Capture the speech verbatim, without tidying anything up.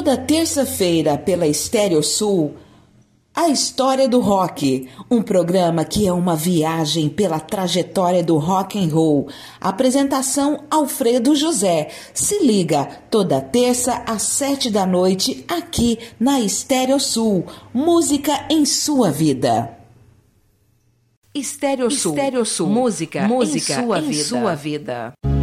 Toda terça-feira pela Estéreo Sul, A História do Rock, um programa que é uma viagem pela trajetória do rock and roll. Apresentação Alfredo José. Se liga, toda terça às sete da noite, aqui na Estéreo Sul. Música em sua vida. Estéreo Sul. Estéreo Sul. Música, música em sua em vida. Sua vida.